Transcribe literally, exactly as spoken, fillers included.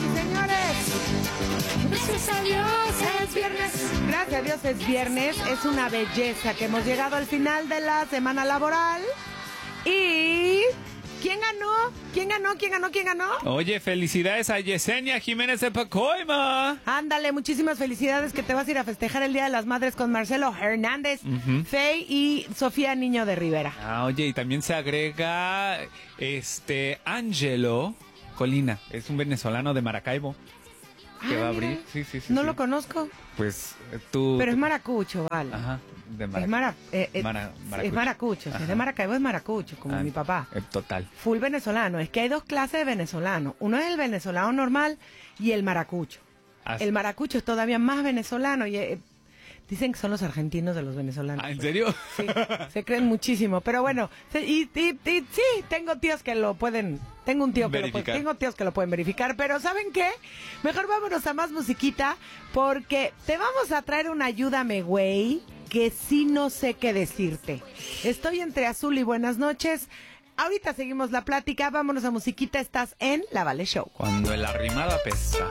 y señores, gracias a Dios es viernes. Gracias a Dios es viernes. Es una belleza que hemos llegado al final de la semana laboral. Y... ¿quién ganó? ¿Quién ganó? ¿Quién ganó? ¿Quién ganó? Oye, felicidades a Yesenia Jiménez de Pacoima. Ándale, muchísimas felicidades, que te vas a ir a festejar el Día de las Madres con Marcelo Hernández, uh-huh. Fey y Sofía Niño de Rivera. Ah, oye, y también se agrega este Ángelo Colina, es un venezolano de Maracaibo. Que ah, va a mira. abrir. Sí, sí, sí. No sí. lo conozco. Pues tú. Pero es maracucho, vale. Ajá. De Marac... Es, mara... eh, eh, Mara... Maracucho. Es maracucho. Si es de Maracaibo es maracucho, como ah, mi papá. Eh, total. Full venezolano. Es que hay dos clases de venezolano. Uno es el venezolano normal y el maracucho. Así. El maracucho es todavía más venezolano y eh, dicen que son los argentinos de los venezolanos. ¿Ah, en serio? Sí, se creen muchísimo. Pero bueno, y, y, y sí, tengo tíos que lo pueden... Tengo un tío que lo puede, tengo tíos que lo pueden verificar, pero ¿saben qué? Mejor vámonos a más musiquita, porque te vamos a traer una Ayúdame, güey, que sí no sé qué decirte. Estoy entre Azul y Buenas noches. Ahorita seguimos la plática, vámonos a musiquita, estás en La Vale Show. Cuando el arrimado apesta.